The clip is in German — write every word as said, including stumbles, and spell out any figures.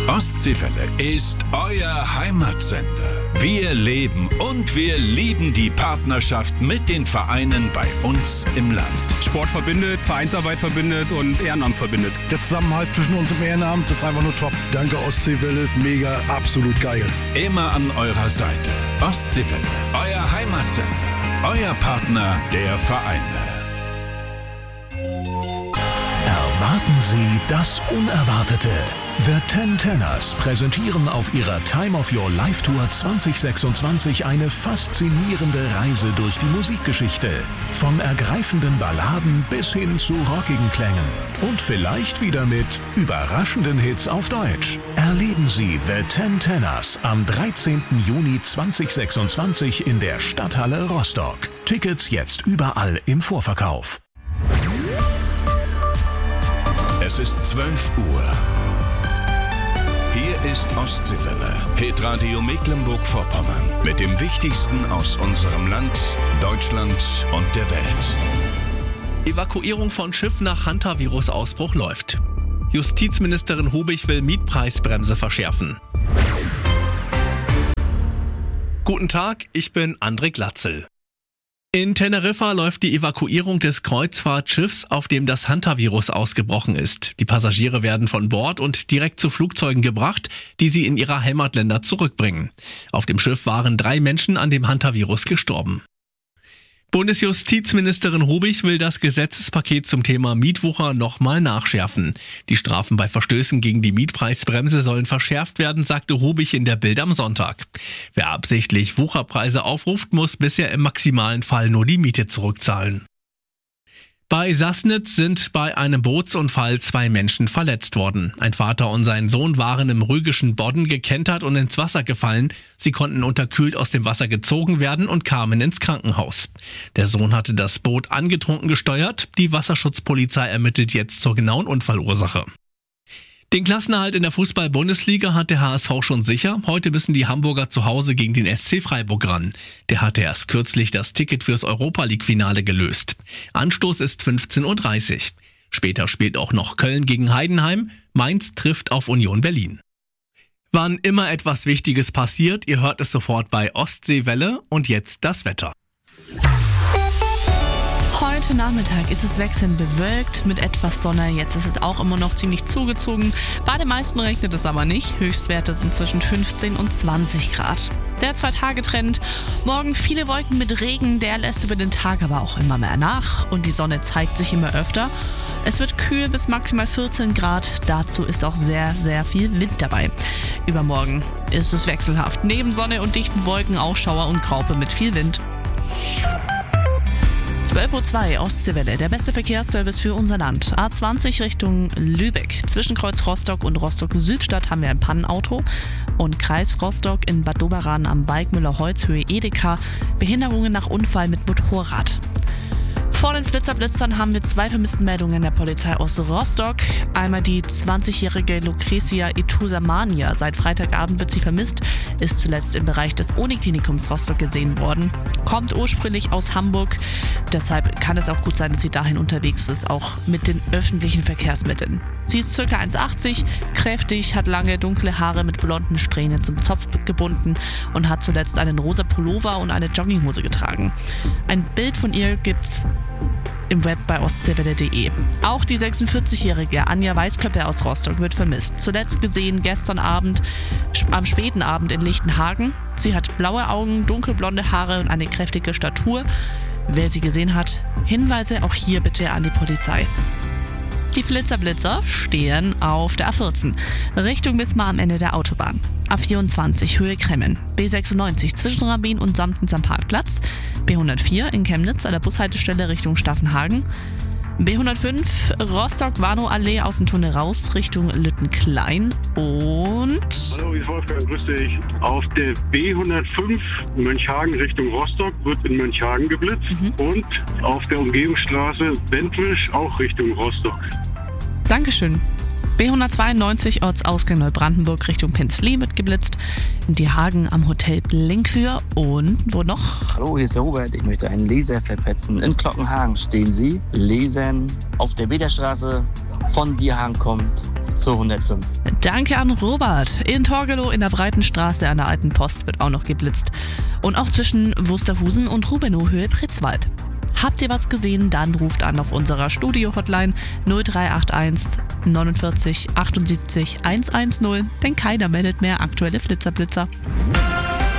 Ostseewelle ist euer Heimatsender. Wir leben und wir lieben die Partnerschaft mit den Vereinen bei uns im Land. Sport verbindet, Vereinsarbeit verbindet und Ehrenamt verbindet. Der Zusammenhalt zwischen uns im Ehrenamt ist einfach nur top. Danke Ostseewelle, mega, absolut geil. Immer an eurer Seite. Ostseewelle, euer Heimatsender. Euer Partner der Vereine. Erwarten Sie das Unerwartete. The Ten Tenors präsentieren auf ihrer Time of Your Life Tour zwanzig sechsundzwanzig eine faszinierende Reise durch die Musikgeschichte. Von ergreifenden Balladen bis hin zu rockigen Klängen. Und vielleicht wieder mit überraschenden Hits auf Deutsch. Erleben Sie The Ten Tenors am dreizehnten Juni zweitausendsechsundzwanzig in der Stadthalle Rostock. Tickets jetzt überall im Vorverkauf. Es ist zwölf Uhr. Hier ist Ostseewelle, Hitradio Mecklenburg-Vorpommern mit dem Wichtigsten aus unserem Land, Deutschland und der Welt. Evakuierung von Schiff nach Hantavirus-Ausbruch läuft. Justizministerin Hubig will Mietpreisbremse verschärfen. Guten Tag, ich bin André Glatzel. In Teneriffa läuft die Evakuierung des Kreuzfahrtschiffs, auf dem das Hantavirus ausgebrochen ist. Die Passagiere werden von Bord und direkt zu Flugzeugen gebracht, die sie in ihre Heimatländer zurückbringen. Auf dem Schiff waren drei Menschen an dem Hantavirus gestorben. Bundesjustizministerin Hubig will das Gesetzespaket zum Thema Mietwucher nochmal nachschärfen. Die Strafen bei Verstößen gegen die Mietpreisbremse sollen verschärft werden, sagte Hubig in der Bild am Sonntag. Wer absichtlich Wucherpreise aufruft, muss bisher im maximalen Fall nur die Miete zurückzahlen. Bei Sassnitz sind bei einem Bootsunfall zwei Menschen verletzt worden. Ein Vater und sein Sohn waren im rügischen Bodden gekentert und ins Wasser gefallen. Sie konnten unterkühlt aus dem Wasser gezogen werden und kamen ins Krankenhaus. Der Sohn hatte das Boot angetrunken gesteuert. Die Wasserschutzpolizei ermittelt jetzt zur genauen Unfallursache. Den Klassenerhalt in der Fußball-Bundesliga hat der H S V schon sicher. Heute müssen die Hamburger zu Hause gegen den S C Freiburg ran. Der hatte erst kürzlich das Ticket fürs Europa-League-Finale gelöst. Anstoß ist fünfzehn Uhr dreißig. Später spielt auch noch Köln gegen Heidenheim. Mainz trifft auf Union Berlin. Wann immer etwas Wichtiges passiert, ihr hört es sofort bei Ostseewelle. Und jetzt das Wetter. Heute Nachmittag ist es wechselnd bewölkt mit etwas Sonne. Jetzt ist es auch immer noch ziemlich zugezogen. Bei den meisten regnet es aber nicht. Höchstwerte sind zwischen fünfzehn und zwanzig Grad. Der Zwei-Tage-Trend. Morgen viele Wolken mit Regen. Der lässt über den Tag aber auch immer mehr nach. Und die Sonne zeigt sich immer öfter. Es wird kühl bis maximal vierzehn Grad. Dazu ist auch sehr, sehr viel Wind dabei. Übermorgen ist es wechselhaft. Neben Sonne und dichten Wolken auch Schauer und Graupe mit viel Wind. zwölf Uhr zwei, Ostseewelle, der beste Verkehrsservice für unser Land. A zwanzig Richtung Lübeck. Zwischen Kreuz Rostock und Rostock-Südstadt haben wir ein Pannenauto. Und Kreis Rostock in Bad Doberan am Balkmüller-Holz, Höhe Edeka. Behinderungen nach Unfall mit Motorrad. Vor den Flitzerblitzern haben wir zwei Vermisstenmeldungen der Polizei aus Rostock. Einmal die zwanzigjährige Lucretia Itusamania. Seit Freitagabend wird sie vermisst, ist zuletzt im Bereich des Uniklinikums Rostock gesehen worden. Kommt ursprünglich aus Hamburg, deshalb kann es auch gut sein, dass sie dahin unterwegs ist, auch mit den öffentlichen Verkehrsmitteln. Sie ist ca. eins Komma achtzig, kräftig, hat lange dunkle Haare mit blonden Strähnen zum Zopf gebunden und hat zuletzt einen rosa Pullover und eine Jogginghose getragen. Ein Bild von ihr gibt's im Web bei ostseewelle punkt de. Auch die sechsundvierzigjährige Anja Weißköppe aus Rostock wird vermisst. Zuletzt gesehen gestern Abend, am späten Abend in Lichtenhagen. Sie hat blaue Augen, dunkelblonde Haare und eine kräftige Statur. Wer sie gesehen hat, Hinweise auch hier bitte an die Polizei. Die Flitzerblitzer stehen auf der A vierzehn, Richtung Wismar am Ende der Autobahn. A vierundzwanzig, Höhe Kremmen. B sechsundneunzig, zwischen Rabin und Samtens am Parkplatz. B hundertvier in Chemnitz an der Bushaltestelle Richtung Staffenhagen. B hundertfünf, Rostock-Warnow-Allee aus dem Tunnel raus, Richtung Lüttenklein. Und... Hallo, hier ist Wolfgang, grüß dich. Auf der B hundertfünf Mönchhagen Richtung Rostock wird in Mönchhagen geblitzt. Mhm. Und auf der Umgehungsstraße Bentwisch auch Richtung Rostock. Dankeschön. B hundertzweiundneunzig Ortsausgang Neubrandenburg Richtung Penzlee wird geblitzt. In die Hagen am Hotel Blinkfür. Und wo noch? Hallo, hier ist der Robert. Ich möchte einen Laser verpetzen. In Glockenhagen stehen Sie. Lesen auf der Bederstraße von Dierhagen kommt zweihundertfünf. Danke an Robert. In Torgelow in der Breitenstraße an der Alten Post wird auch noch geblitzt. Und auch zwischen Wusterhusen und Rubenow-Höhe Pritzwald. Habt ihr was gesehen, dann ruft an auf unserer Studio-Hotline null drei acht eins neunundvierzig achtundsiebzig hundertzehn, denn keiner meldet mehr aktuelle Flitzerblitzer.